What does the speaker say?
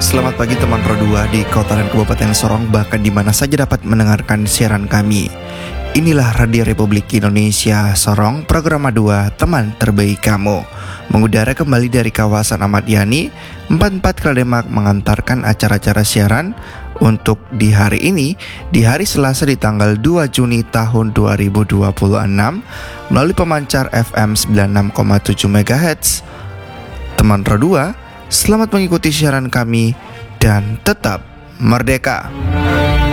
Selamat pagi teman Pro2 di kota dan kabupaten Sorong, bahkan di mana saja dapat mendengarkan siaran kami. Inilah Radio Republik Indonesia Sorong, program 2 teman terbaik kamu. Mengudara kembali dari kawasan Ahmad Yani, 44 Kaledemak mengantarkan acara-acara siaran untuk di hari ini, di hari Selasa di tanggal 2 Juni tahun 2026 melalui pemancar FM 96,7 MHz. Teman Pro2, selamat mengikuti siaran kami dan tetap merdeka.